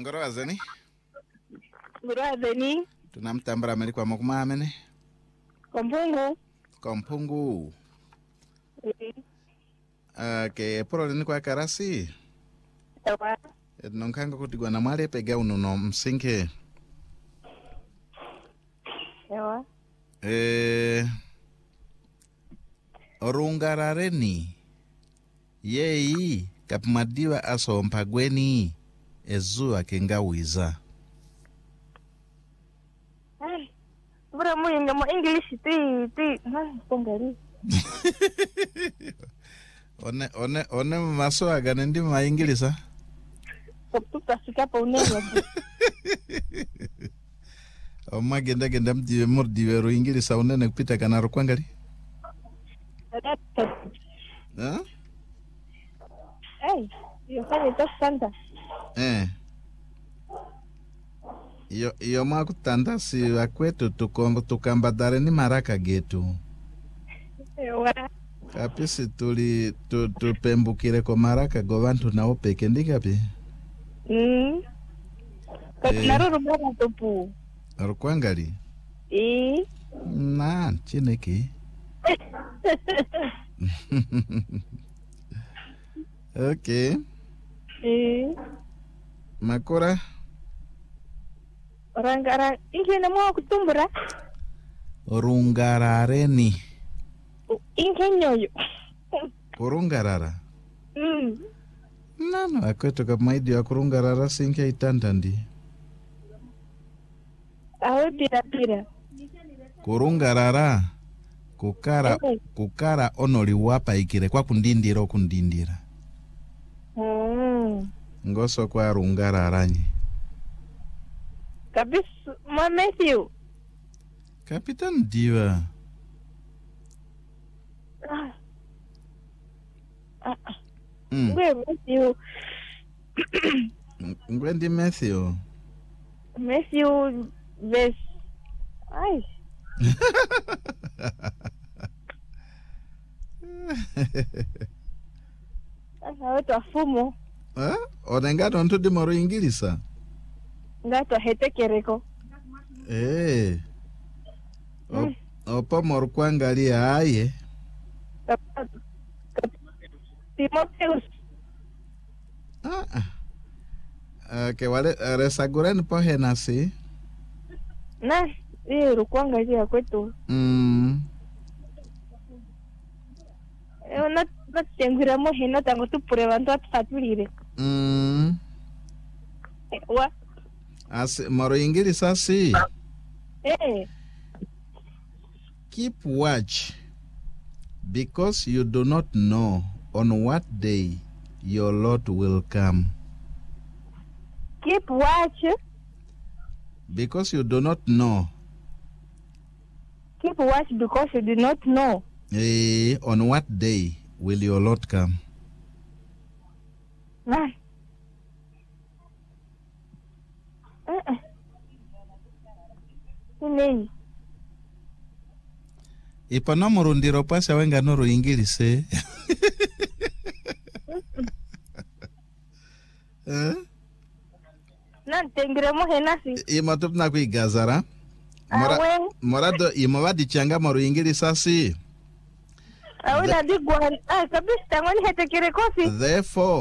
Ngoro azeni? Ngoro azeni? Tunamtambara ameli kwa mokuma amene? Kompungu. Kompungu. Okay, poro ni kwa karasi? Ewa. Nonkanga kutigwa na mwale pega ununo msinke. Ewa. Orungarareni. Yei kapmadiwa aso mpagweni ezua kengawiza. Ay, bura muinga mo English ti. Pongari. One maso agane ndi ma Ingilisa. Koptuta sikapa unenga. Oma genda mdiwe mordiwe ro Ingilisa unene kupita kana ro kwangali. Huh? Hey, yo fanye to santa. Iyo makutanda si akwetu tukambadare ni maraka getu. Ewa. Kapisi tupembukire ko maraka go bantu nao peke ndikapi. Naro rubara topu. Arukwangali. Na chineki. Okay. Makora. Orang ingkene mo kutumbura. Orungarareni. Inkenyoyo. Kurungarara. Nano akwetu kama idi ya kurungarara sinke itandandi. Awe pira. Kurungarara. Kukara onoli wapa ikire kwa kundindira. Ngoso kwa rungararanye. Kabis mo Matthew. Kapitan Diva. Matthew. Ngwendi Matthew. Matthew verse. Ay. Ngato afumo. Odengato ntundi moro Ingilisa. Ngato hetekereko. Opo moro kwangalia aye. Timotheus. Que wale resaguren po henasi. Na, kwangalia kwetu. Na tengura mo hena tango tu purevanto atfaturire. Wa. Moro Ingilisa si. Keep watch, because you do not know on what day your Lord will come. Keep watch. Because you do not know. Keep watch because you do not know. On what day will your Lord come? Nah. Nei. Ipana morundiro pasa wenga noro Ingilise. Nan tengire mo henasi. Imatup na kuigazara. Morado imawadi changa moro Ingilisa si. Awila di gwan. Kabis tangoni hetekere kosi. Therefore